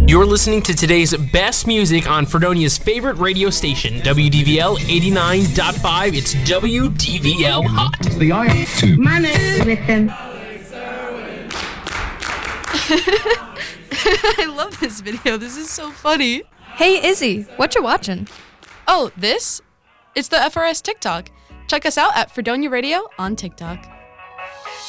You're listening to today's best music on Fredonia's favorite radio station, WDVL 89.5. It's WDVL Hot. The I My name is with them. I love this video. This is so funny. Hey, Izzy, what you watching? Oh, this? It's the FRS TikTok. Check us out at Fredonia Radio on TikTok.